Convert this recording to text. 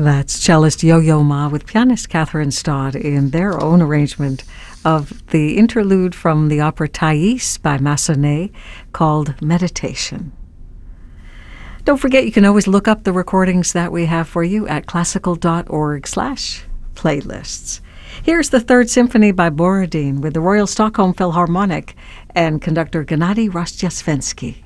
That's cellist Yo-Yo Ma with pianist Catherine Stott in their own arrangement of the interlude from the opera Thais by Massenet called Meditation. Don't forget, you can always look up the recordings that we have for you at classical.org/playlists. Here's the Third Symphony by Borodin with the Royal Stockholm Philharmonic and conductor Gennady Rozhdestvensky.